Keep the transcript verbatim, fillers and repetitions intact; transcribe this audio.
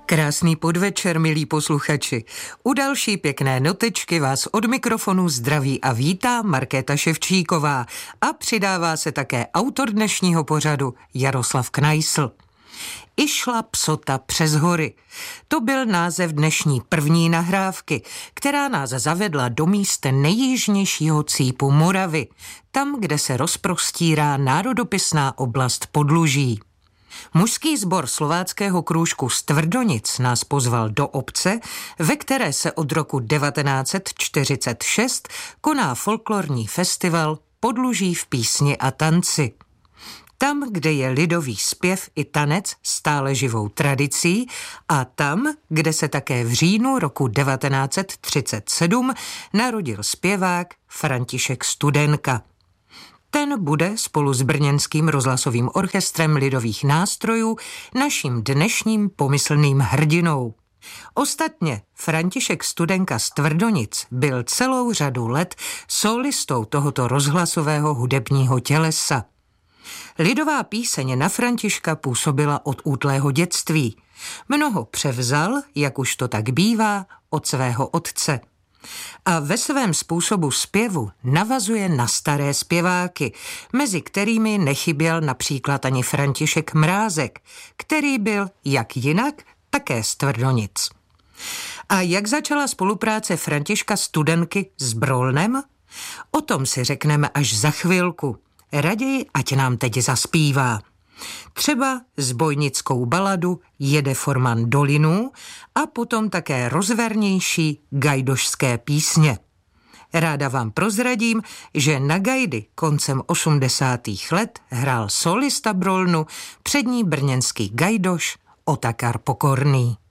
Krásný podvečer, milí posluchači. U další pěkné notečky vás od mikrofonu zdraví a vítá Markéta Ševčíková a přidává se také autor dnešního pořadu Jaroslav Knajsl. Išla psota přes hory. To byl název dnešní první nahrávky, která nás zavedla do míst nejjižnějšího cípu Moravy, tam, kde se rozprostírá národopisná oblast Podluží. Mužský sbor slováckého krůžku Stvrdonic nás pozval do obce, ve které se od roku devatenáct set čtyřicet šest koná folklorní festival Podluží v písni a tanci. Tam, kde je lidový zpěv i tanec stále živou tradicí a tam, kde se také v říjnu roku devatenáct set třicet sedm narodil zpěvák František Studenka. Ten bude spolu s brněnským rozhlasovým orchestrem lidových nástrojů naším dnešním pomyslným hrdinou. Ostatně František Studenka z Tvrdonic byl celou řadu let sólistou tohoto rozhlasového hudebního tělesa. Lidová píseň na Františka působila od útlého dětství. Mnoho převzal, jak už to tak bývá, od svého otce. A ve svém způsobu zpěvu navazuje na staré zpěváky, mezi kterými nechyběl například ani František Mrázek, který byl jak jinak také z Tvrdonic. A jak začala spolupráce Františka Studenky s Brolnem? O tom si řekneme až za chvilku. Raději, ať nám teď zaspívá. Třeba zbojnickou baladu Jede forman dolinu a potom také rozvernější gajdošské písně. Ráda vám prozradím, že na gajdy koncem osmdesátých let hrál solista Brolnu přední brněnský gajdoš Otakar Pokorný.